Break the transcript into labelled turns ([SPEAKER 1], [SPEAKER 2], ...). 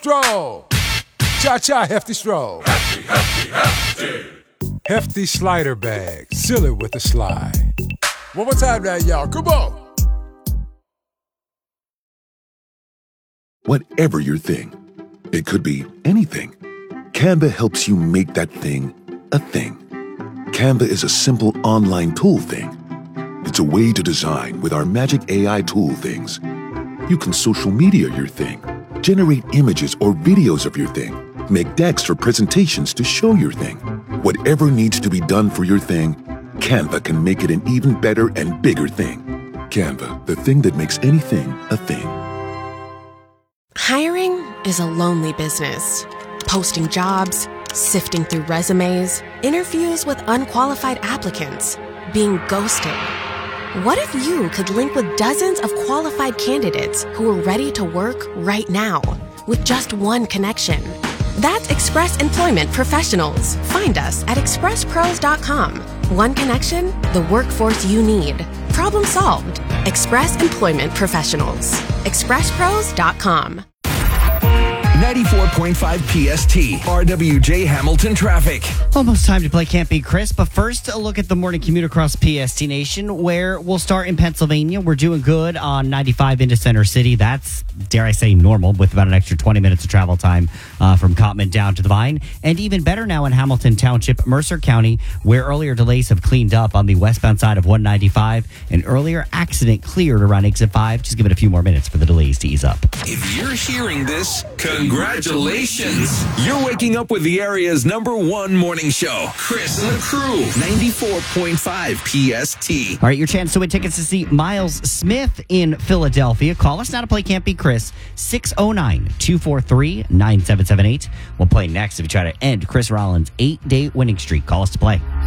[SPEAKER 1] Stroll. Cha-cha, hefty stroll.
[SPEAKER 2] Hefty, hefty, hefty.
[SPEAKER 1] Hefty slider bag. Seal it with a slide. One more time now, y'all. Come on.
[SPEAKER 3] Whatever your thing, it could be anything. Canva helps you make that thing a thing. Canva is a simple online tool thing. It's a way to design with our magic AI tool things. You can social media your thing, generate images or videos of your thing, make decks or presentations to show your thing. Whatever needs to be done for your thing, Canva can make it an even better and bigger thing. Canva, the thing that makes anything a thing.
[SPEAKER 4] Hiring is a lonely business. Posting jobs, sifting through resumes, interviews with unqualified applicants, being ghosted. What if you could link with dozens of qualified candidates who are ready to work right now with just one connection? That's Express Employment Professionals. Find us at expresspros.com. One connection, the workforce you need. Problem solved. Express Employment Professionals. expresspros.com.
[SPEAKER 5] 94.5 PST, RWJ Hamilton Traffic.
[SPEAKER 6] Almost time to play Can't Be Chris, but first a look at the morning commute across PST Nation, where we'll start in Pennsylvania. We're doing good on 95 into Center City. That's, dare I say, normal, with about an extra 20 minutes of travel time from Cottman down to the Vine. And even better now in Hamilton Township, Mercer County, where earlier delays have cleaned up on the westbound side of 195. An earlier accident cleared around exit 5. Just give it a few more minutes for the delays to ease up.
[SPEAKER 5] If you're hearing this, congratulations. You're waking up with the area's #1 morning show. Chris and the crew, 94.5 PST.
[SPEAKER 6] All right, your chance to win tickets to see Miles Smith in Philadelphia. Call us now to play Can't Be Chris, 609-243-9778. We'll play next if you try to end Chris Rollins' 8-day winning streak. Call us to play.